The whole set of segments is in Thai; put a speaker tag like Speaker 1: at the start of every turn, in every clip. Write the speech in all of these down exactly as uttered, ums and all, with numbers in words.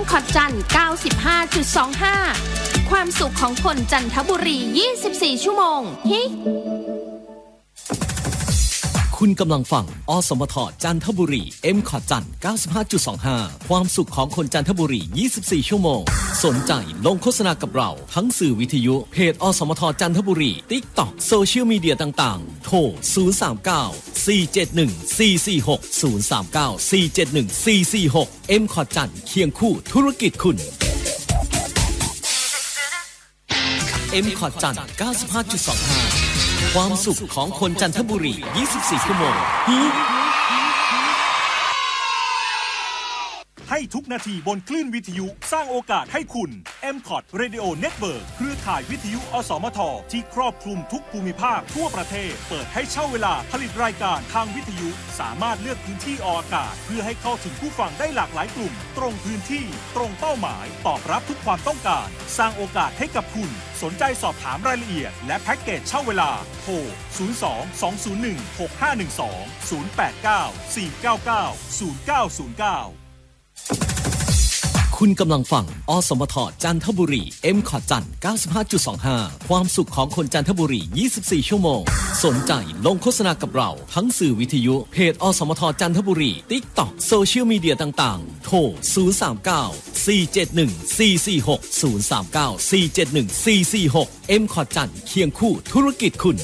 Speaker 1: คอตจัน เก้าสิบห้าจุดสองห้า ความสุขของคนจันทบุรียี่สิบสี่ชั่วโมงฮิ
Speaker 2: คุณกำลังฟังอสมทจันทบุรี เอ็ม คอต จัน เก้าสิบห้าจุดสองห้า ความสุขของคนจันทบุรียี่สิบสี่ชั่วโมงสนใจลงโฆษณากับเราทั้งสื่อวิทยุเพจอสมทจันทบุรี TikTok โซเชียลมีเดียต่างๆโทรศูนย์ สาม เก้า สี่ เจ็ด หนึ่ง สี่ สี่ หก ศูนย์ สาม เก้า สี่ เจ็ด หนึ่ง สี่ สี่ หก เอ็ม คอต จันเคียงคู่ธุรกิจคุณ เอ็ม คอต จัน เก้าสิบห้าจุดสองห้า ความสุขของคนจันทบุรียี่สิบสี่ชั่วโมง
Speaker 3: ให้ทุกนาทีบนคลื่นวิทยุสร้างโอกาสให้คุณ เอ็ม คอต Radio Network เครือข่ายวิทยุอสมทที่ครอบคลุมทุกภูมิภาคทั่วประเทศเปิดให้เช่าเวลาผลิตรายการทางวิทยุสามารถเลือกพื้นที่ออกอากาศเพื่อให้เข้าถึงผู้ฟังได้หลากหลายกลุ่มตรงพื้นที่ตรงเป้าหมายตอบรับทุกความต้องการสร้างโอกาสให้กับคุณสนใจสอบถามรายละเอียดและแพ็กเกจเช่าเวลาโทรศูนย์ สอง สอง ศูนย์ หนึ่ง หก ห้า หนึ่ง สอง ศูนย์ แปด เก้า สี่ เก้า เก้า ศูนย์ เก้า ศูนย์ เก้า
Speaker 2: คุณกำลังฟังอสมทจันทบุรี เอ็ม คอต จัน เก้าสิบห้าจุดสองห้า ความสุขของคนจันทบุรียี่สิบสี่ชั่วโมงสนใจลงโฆษณากับเราทั้งสื่อวิทยุเพจอสมทจันทบุรี TikTok โซเชียลมีเดียต่างๆโทรศูนย์ สาม เก้า สี่ เจ็ด หนึ่ง สี่ สี่ หก ศูนย์ สาม เก้า สี่ เจ็ด หนึ่ง สี่ สี่ หก เอ็ม คอต จันเคียงคู่ธุรกิจคุณ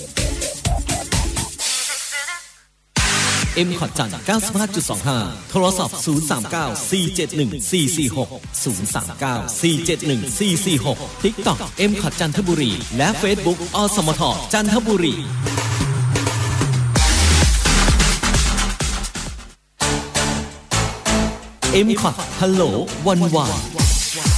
Speaker 2: เอ็ม คอต จัน เก้าสิบห้าจุดสองห้า โทรศัพท์ศูนย์ สาม เก้า สี่ เจ็ด หนึ่ง สี่ สี่ หก ศูนย์ สาม เก้า สี่ เจ็ด หนึ่ง สี่ สี่ หก TikTok เอ็ม คอต จันทบุรีและ Facebook อสมทจันทบุรีเอ็ม คอต ฮัลโหลวันวาน